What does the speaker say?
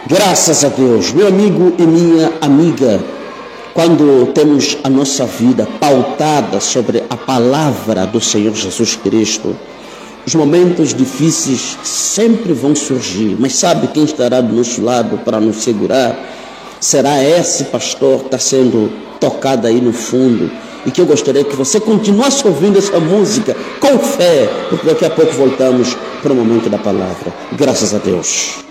Graças a Deus, meu amigo e minha amiga, quando temos a nossa vida pautada sobre a palavra do Senhor Jesus Cristo, os momentos difíceis sempre vão surgir, mas sabe quem estará do nosso lado para nos segurar? Será esse pastor que está sendo tocado aí no fundo, e que eu gostaria que você continuasse ouvindo essa música com fé, porque daqui a pouco voltamos para o momento da palavra. Graças a Deus.